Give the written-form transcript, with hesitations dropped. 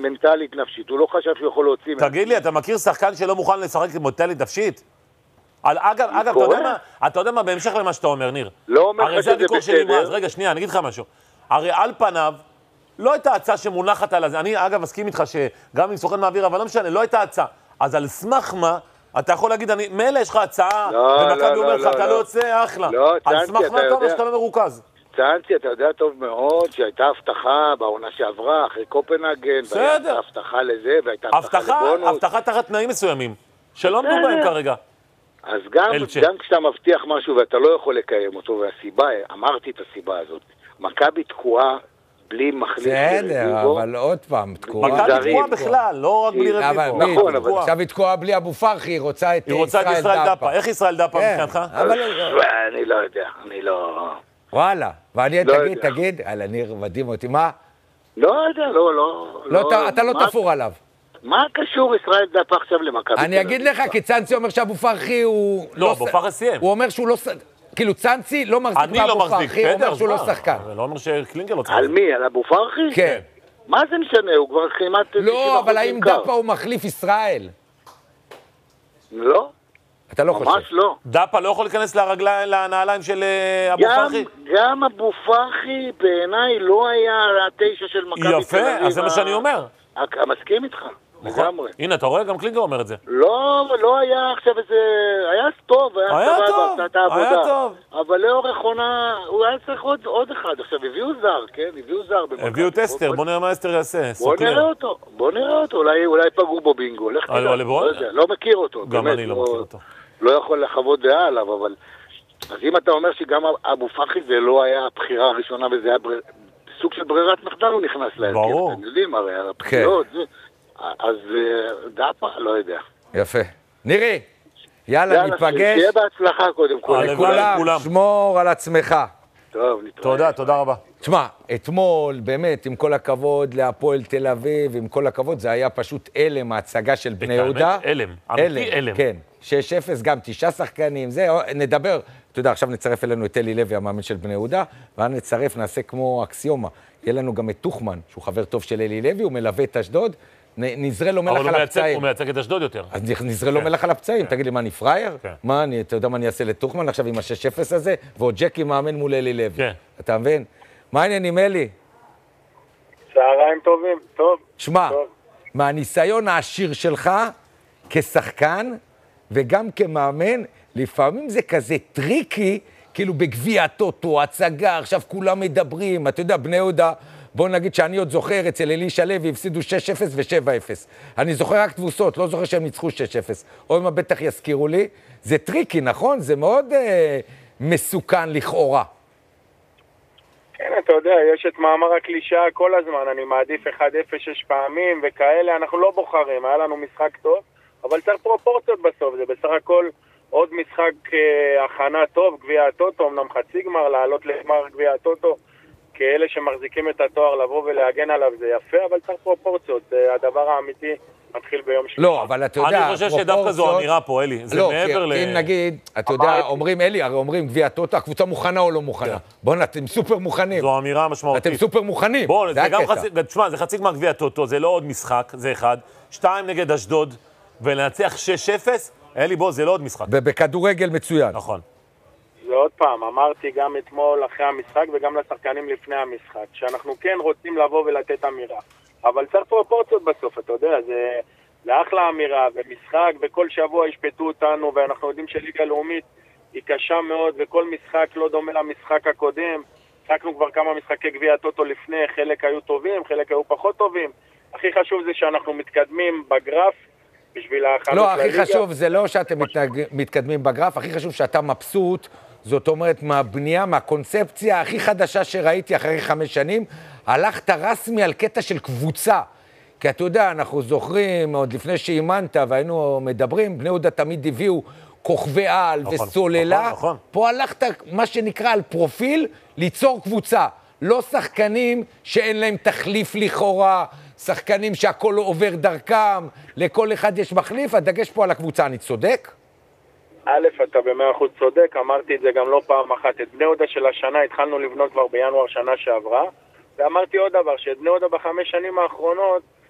מנטלית נפשית, הוא לא חשב שהוא יכול להוציא. תגיד לי, אתה מכיר שחקן שלא מוכן לשחק מנטלית נפשית? אגב, אתה יודע מה, בהמשך למה שאתה אומר, ניר. לא אומר לך שזה בסדר. רגע, שנייה, אני אגיד לך משהו. הרי על פניו, לא הייתה הצעה שמונחת על הזה. אני, אגב, מסכים איתך שגם אם סוכן מעביר, אבל לא משנה, לא הייתה הצעה. אז על סמך מה, אתה יכול להגיד, מילא יש לך הצעה, ומכבי אומר לך, אתה לא יוצא, אחלה. על סמך מה אתה אומר שאתה לא מרוכז? צאנצי, אתה יודע טוב מאוד שהייתה הבטחה בעונה שעברה, אחרי קופנהגן, והייתה הבטחה לזה, והייתה הבטחה לבונוס. הבטחה תחת תנאים מסוימים, שלא עמדו בהם כרגע. אז גם כשאתה מבטיח משהו ואתה לא יכול לקיים אותו, והסיבה, אמרתי את הסיבה הזאת, מכבי תקועה בלי מחליף. בסדר, אבל עוד פעם, תקועה. מכבי תקועה בכלל, לא רק בלי רביבו. נכון, אבל עכשיו היא תקועה בלי אבו פרחי, היא רוצה את ישראל דאפה. איך ישראל דאפה מבחינתך? אני לא יודע, אני לא... וואלה, ואני תגיד, ניר, מדהים אותי, מה? לא יודע, לא. אתה לא תפור עליו. מה קשור ישראל דאפה עכשיו למכבי? אני אגיד לך, כי צאנצי אומר שאבו פרחי הוא... לא, אבו פרחי סיים. הוא אומר שהוא לא... כאילו צאנצי לא מחזיק באבו פרחי, הוא אומר שהוא לא שחקן. זה לא אומר שקלינגר לא צריך. על מי? על אבו פרחי? כן. מה זה משנה? הוא כבר כמעט... לא, אבל האם דאפה הוא מחליף ישראל? לא. אתה לא חושב. ממש לא. דאפה לא יכול להיכנס לנעליים של אבו פרחי? גם אבו פרחי בעיניי לא היה התשע של מכבי תל אביב. יפה, אז זה מה שאני אומר. מסכים איתך. לגמרי. הנה, אתה רואה? גם קלינגר אומר את זה. לא היה עכשיו איזה... היה טוב, היה טוב. אבל לאורך עונה, הוא היה צריך עוד אחד. עכשיו, הביאו זר, כן? הביאו זר. הביאו את אסתר, בוא נראה מה אסתר יעשה. בוא נראה אותו. אולי פגעו בו בינגו. לא מכיר אותו. גם אני לא מכיר אותו. לא יכול לחוות דעה עליו, אבל... אז אם אתה אומר שגם אבו פרחי זה לא היה הבחירה הראשונה, וזה היה סוג של ברירת מחדל, הוא נכנס להרכב. ברור. אתם יודעים, הרי הבחירות, אז דאפה, לא יודע. יפה. נירי, יאללה, נתפגש. שיהיה בהצלחה קודם כל. לכולם, שמור על עצמך. טוב, נתראה. תודה רבה. תשמע, אתמול, באמת, עם כל הכבוד להפועל תל אביב, עם כל הכבוד, זה היה פשוט אלם, ההצגה של בני יהודה. אמיתי אלם. כן, 6-0, גם 9 שחקנים, זה, נדבר. אתה יודע, עכשיו נצרף אלינו את אלי לוי, המאמן של בני יהודה, ואז נצרף, נעשה כמו אקסיומה. יהיה לנו גם את תוכמן, שהוא חבר טוב של אלי לוי, הוא מלווה את אשדוד, נזרה לו מלח על הפצעים. אבל הוא מייצג את אשדוד יותר. אז נזרה לו מלח על הפצעים, תגיד לי, מה, אני פרייר? אתה יודע מה אני אעשה לתוכמן עכשיו עם ה-6-0 הזה? ועוד ג'קי מאמן מול אלי לוי. אתה מבין? מה העניינים, אלי? צהריים טובים, טוב. שמע, מהניסיון העשיר שלך כשחקן וגם כמאמן, לפעמים זה כזה טריקי, כאילו בגביע הטוטו, הצגה, עכשיו כולם מדברים, אתה יודע, בני יהודה, בוא נגיד שאני עוד זוכר, אצל אלישע לוי הפסידו 6-0 ו-7-0. אני זוכר רק תבוסות, לא זוכר שהם ניצחו 6-0. או אם בטח יזכירו לי, זה טריקי, נכון? זה מאוד מסוכן לכאורה. כן, אתה יודע, יש את מאמר הקלישאה כל הזמן, אני מעדיף 1-0 6 פעמים וכאלה, אנחנו לא בוחרים, היה לנו משחק טוב, אבל צריך פרופורציות בסוף, זה בסך הכל עוד משחק הכנה טוב, גביע הטוטו, אמנם חצי גמר, לעלות לגמר גביע הטוטו, כאלה שמחזיקים את התואר לבוא ולהגן עליו זה יפה, אבל צריך פרופורציות, זה הדבר האמיתי מתחיל ביום שלישי. לא, אבל אתה יודע, אני חושב שדווקא זו אמירה פה, אלי, זה מעבר ל... אם נגיד, אתה יודע, אומרים, אלי, הרי אומרים גביע הטוטו, הקבוצה מוכנה או לא מוכנה? בואו, אתם סופר מוכנים. זו אמירה משמעותית. אתם סופר מוכנים, זה הקטע. תשמע, זה חצי גמר גביע הטוטו, זה לא עוד משחק, זה אחד. 2 נגד אשדוד, ולנצח 6-0, אלי, בוא, זה לא עוד משחק. ובכדורגל מצוין. נכון. ועוד פעם, אמרתי גם אתמול אחרי המשחק וגם לשחקנים לפני המשחק, שאנחנו כן רוצים לבוא ולתת אמירה. אבל צריך פרופורציות בסוף, אתה יודע, זה לאחלה אמירה, ומשחק, וכל שבוע ישפטו אותנו, ואנחנו יודעים שליגה לאומית היא קשה מאוד, וכל משחק לא דומה למשחק הקודם. שחקנו כבר כמה משחקי גביע הטוטו לפני, חלק היו טובים, חלק היו פחות טובים. הכי חשוב זה שאנחנו מתקדמים בגרף, בשביל ההכנות לליגה. לא, הכי חשוב זה לא שאתם מתקדמים בגרף, הכי חשוב שאתה מבסוט, זאת אומרת, מהבנייה, מהקונספציה הכי חדשה שראיתי אחרי 5 שנים, הלכת רסמי על קטע של קבוצה. כי אתה יודע, אנחנו זוכרים, עוד לפני שאימנת והיינו מדברים, בני יהודה תמיד הביאו כוכבי על וסוללה. פה הלכת, מה שנקרא, על פרופיל, ליצור קבוצה. לא שחקנים שאין להם תחליף לכאורה, שחקנים שהכל עובר דרכם, לכל אחד יש מחליף, הדגש פה על הקבוצה, אני צודק? א', אתה ב100% צודק, אמרתי את זה גם לא פעם אחת. את בני יהודה של השנה התחלנו לבנות כבר בינואר שנה שעברה, ואמרתי עוד דבר, שאת בני יהודה ב5 שנים האחרונות,